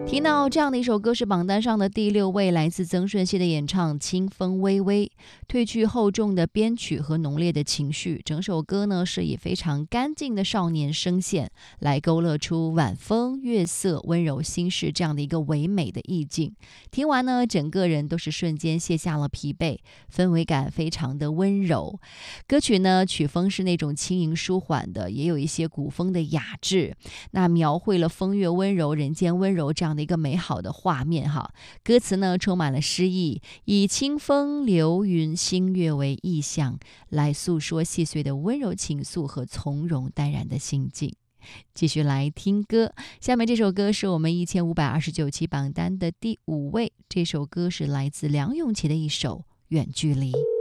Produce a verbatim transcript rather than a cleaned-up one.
听到这样的一首歌是榜单上的第六位，来自曾舜晞的演唱《清风微微》，褪去厚重的编曲和浓烈的情绪，整首歌呢是以非常干净的少年声线来勾勒出晚风、月色、温柔心事这样的一个唯美的意境。听完呢，整个人都是瞬间卸下了疲惫，氛围感非常的温柔。歌曲呢曲风是那种轻盈舒缓的，也有一些古风的雅致，那描绘了风月温柔、人间温柔这样的一个美好的画面哈。歌词呢充满了诗意，以清风、流云、星月为意象，来诉说细碎的温柔情愫和从容淡然的心境。继续来听歌，下面这首歌是我们一千五百二十九期榜单的第五位，这首歌是来自梁咏琪的一首《远距离》。